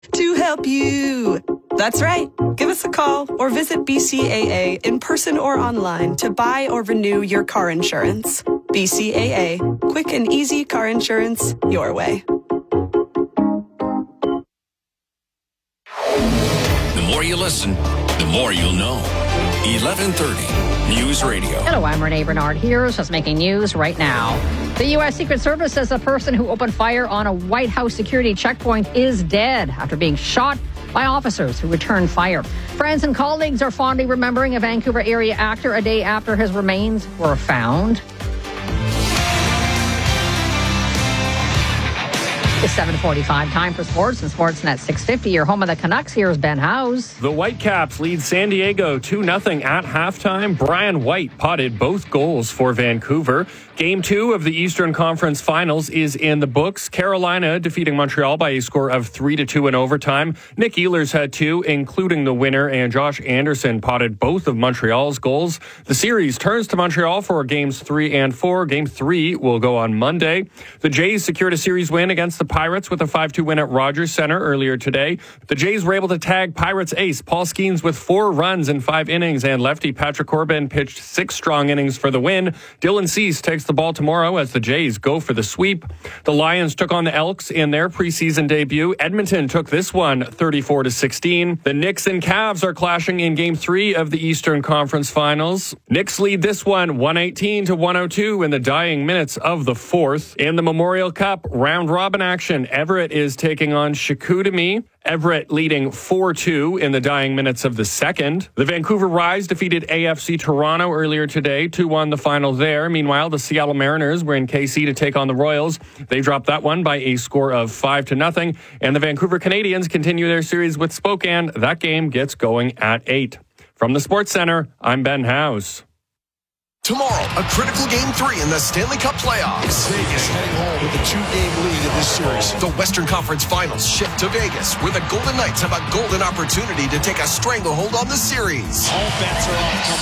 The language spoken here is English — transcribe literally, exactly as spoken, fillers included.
to help you. That's right. Give us a call or visit B C A A in person or online to buy or renew your car insurance. B C A A. Quick and easy car insurance your way. The more you listen, the more you'll know. eleven thirty News Radio. Hello, I'm Renee Bernard here. Just making news right now. The U S Secret Service says the person who opened fire on a White House security checkpoint is dead after being shot by officers who returned fire. Friends and colleagues are fondly remembering a Vancouver area actor a day after his remains were found. It's seven forty-five, time for sports, and Sportsnet six fifty. Your home of the Canucks. Here's Ben Howes. The Whitecaps lead San Diego two nothing at halftime. Brian White potted both goals for Vancouver. Game two of the Eastern Conference Finals is in the books. Carolina defeating Montreal by a score of three to two in overtime. Nick Ehlers had two, including the winner, and Josh Anderson potted both of Montreal's goals. The series turns to Montreal for games three and four. Game three will go on Monday. The Jays secured a series win against the Pirates with a five two win at Rogers Center earlier today. The Jays were able to tag Pirates ace Paul Skeens with four runs in five innings, and lefty Patrick Corbin pitched six strong innings for the win. Dylan Cease takes the ball tomorrow as the Jays go for the sweep. The Lions took on the Elks in their preseason debut. Edmonton took this one thirty-four to sixteen. The Knicks and Cavs are clashing in game three of the Eastern Conference Finals. Knicks lead this one one eighteen to one oh two in the dying minutes of the fourth. In the Memorial Cup round robin action, Everett is taking on Chicoutimi. Everett leading four two in the dying minutes of the second. The Vancouver Rise defeated A F C Toronto earlier today, two one the final there. Meanwhile, the Seattle Mariners were in K C to take on the Royals. They dropped that one by a score of five to nothing. And the Vancouver Canadians continue their series with Spokane. That game gets going at eight. From the Sports Center, I'm Ben Howes. Tomorrow, a critical Game three in the Stanley Cup playoffs. Vegas heading home with a two-game lead in this series. The Western Conference Finals shift to Vegas, where the Golden Knights have a golden opportunity to take a stranglehold on the series. All bets are off.